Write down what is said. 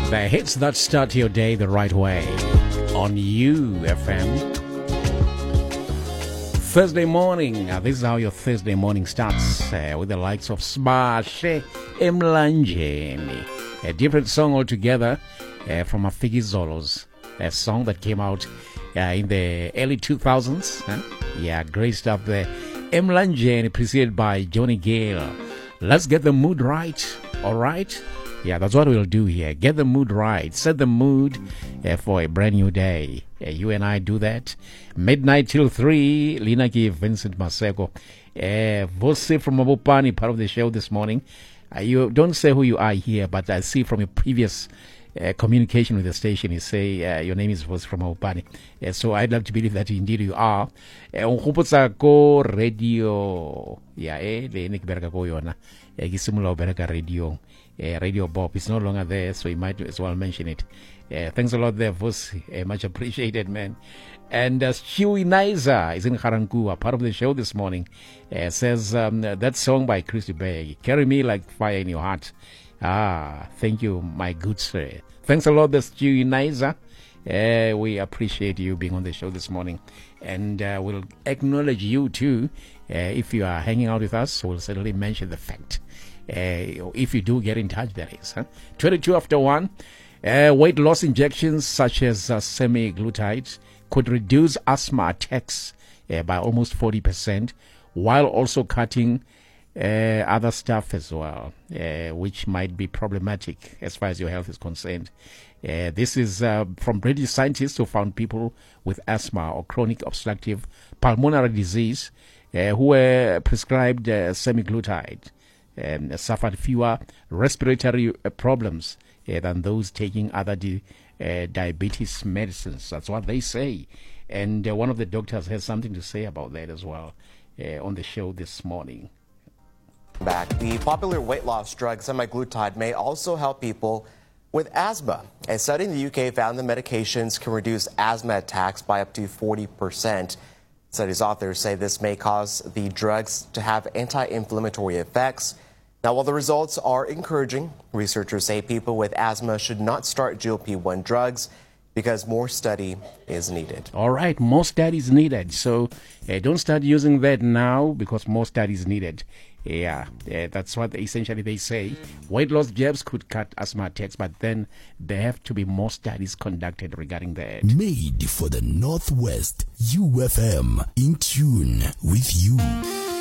The hits that start your day the right way on UFM. Thursday morning. This is how your Thursday morning starts with the likes of Smashe Emlanjeni. A different song altogether from Afiki Zolos. A song that came out in the early 2000s. Yeah, great stuff there. Emlanjeni, preceded by Johnny Gale. Let's get the mood right, all right? Yeah, that's what we'll do here. Get the mood right. Set the mood for a brand new day. You and I do that. Midnight till 3. Lina Ki, Vincent Maseko. Voce from Mabopani, part of the show this morning. You don't say who you are here, but I see from your previous communication with the station, you say your name is Voce from Mabopani. So I'd love to believe that indeed you are. Ko radio. Yeah, le ne ke bereka ko yona. Ke simula bereka radio. Radio Bob is no longer there, so you might as well mention it. Thanks a lot there, Voss. Much appreciated, man. And Stewie Niza is in Harankua, part of the show this morning. Says that song by Christy Begg, Carry Me Like Fire in Your Heart. Ah, thank you, my good sir. Thanks a lot, Stewie Niza. We appreciate you being on the show this morning. And we'll acknowledge you too. If you are hanging out with us, we'll certainly mention the fact. If you do get in touch, that is 22 after 1. Weight loss injections such as semaglutide could reduce asthma attacks by almost 40%, while also cutting other stuff as well, which might be problematic as far as your health is concerned. This is from British scientists who found people with asthma or chronic obstructive pulmonary disease who were prescribed semaglutide suffered fewer respiratory problems than those taking other diabetes medicines. That's what they say. And one of the doctors has something to say about that as well on the show this morning. The popular weight loss drug semaglutide may also help people with asthma. A study in the UK found the medications can reduce asthma attacks by up to 40%. Study's authors say this may cause the drugs to have anti-inflammatory effects. Now, while the results are encouraging, researchers say people with asthma should not start GLP-1 drugs because more study is needed. All right, more studies needed. So don't start using that now because more studies needed. Yeah, that's what essentially they say. Weight loss jabs could cut asthma attacks, but then there have to be more studies conducted regarding that. Made for the Northwest, UFM, in tune with you.